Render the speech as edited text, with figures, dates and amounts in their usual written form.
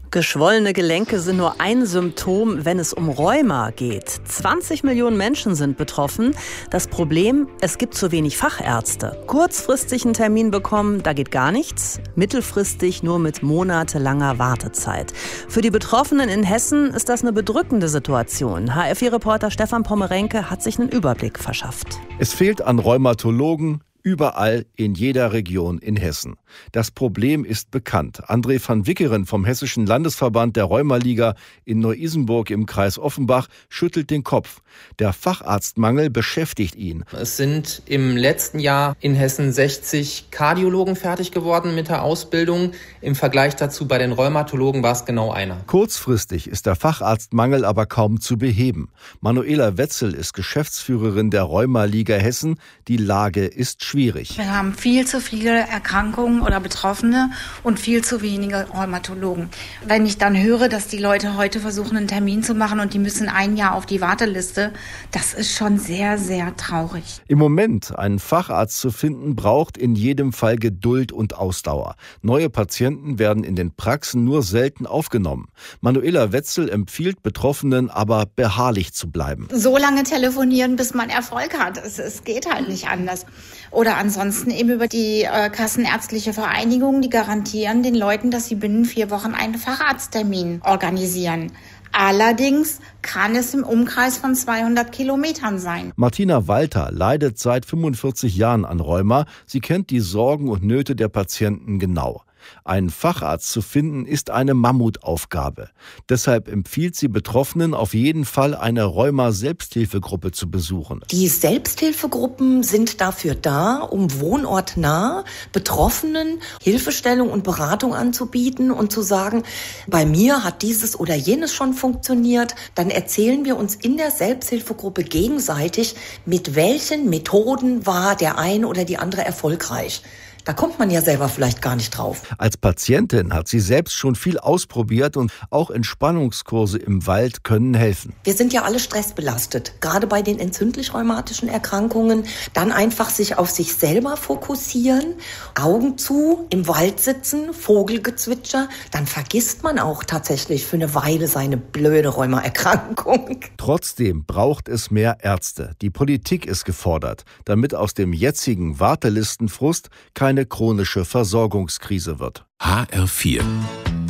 Geschwollene Gelenke sind nur ein Symptom, wenn es um Rheuma geht. 20 Millionen Menschen sind betroffen. Das Problem, es gibt zu wenig Fachärzte. Kurzfristig einen Termin bekommen, da geht gar nichts. Mittelfristig nur mit monatelanger Wartezeit. Für die Betroffenen in Hessen ist das eine bedrückende Situation. HR4-Reporter Stefan Pommerenke hat sich einen Überblick verschafft. Es fehlt an Rheumatologen überall in jeder Region in Hessen. Das Problem ist bekannt. André van Wickeren vom Hessischen Landesverband der Rheumaliga in Neu-Isenburg im Kreis Offenbach schüttelt den Kopf. Der Facharztmangel beschäftigt ihn. Es sind im letzten Jahr in Hessen 60 Kardiologen fertig geworden mit der Ausbildung. Im Vergleich dazu bei den Rheumatologen war es genau einer. Kurzfristig ist der Facharztmangel aber kaum zu beheben. Manuela Wetzel ist Geschäftsführerin der Rheumaliga Hessen. Die Lage ist schwierig. Wir haben viel zu viele Erkrankungen oder Betroffene und viel zu wenige Rheumatologen. Wenn ich dann höre, dass die Leute heute versuchen, einen Termin zu machen und die müssen ein Jahr auf die Warteliste, das ist schon sehr, sehr traurig. Im Moment einen Facharzt zu finden, braucht in jedem Fall Geduld und Ausdauer. Neue Patienten werden in den Praxen nur selten aufgenommen. Manuela Wetzel empfiehlt Betroffenen aber beharrlich zu bleiben. So lange telefonieren, bis man Erfolg hat. Es geht halt nicht anders. Oder ansonsten eben über die Kassenärztliche Vereinigung, die garantieren den Leuten, dass sie binnen 4 Wochen einen Facharzttermin organisieren. Allerdings kann es im Umkreis von 200 Kilometern sein. Martina Walter leidet seit 45 Jahren an Rheuma. Sie kennt die Sorgen und Nöte der Patienten genau. Einen Facharzt zu finden, ist eine Mammutaufgabe. Deshalb empfiehlt sie Betroffenen auf jeden Fall, eine Rheuma-Selbsthilfegruppe zu besuchen. Die Selbsthilfegruppen sind dafür da, um wohnortnah Betroffenen Hilfestellung und Beratung anzubieten und zu sagen, bei mir hat dieses oder jenes schon funktioniert. Dann erzählen wir uns in der Selbsthilfegruppe gegenseitig, mit welchen Methoden war der eine oder die andere erfolgreich. Da kommt man ja selber vielleicht gar nicht drauf. Als Patientin hat sie selbst schon viel ausprobiert und auch Entspannungskurse im Wald können helfen. Wir sind ja alle stressbelastet, gerade bei den entzündlich-rheumatischen Erkrankungen. Dann einfach sich auf sich selber fokussieren, Augen zu, im Wald sitzen, Vogelgezwitscher. Dann vergisst man auch tatsächlich für eine Weile seine blöde Rheumaerkrankung. Trotzdem braucht es mehr Ärzte. Die Politik ist gefordert, damit aus dem jetzigen Wartelistenfrust keine chronische Versorgungskrise wird. HR4